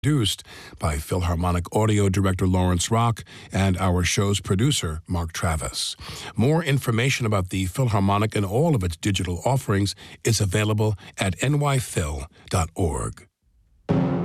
Produced by Philharmonic Audio Director Lawrence Rock and our show's producer, Mark Travis. More information about the Philharmonic and all of its digital offerings is available at nyphil.org.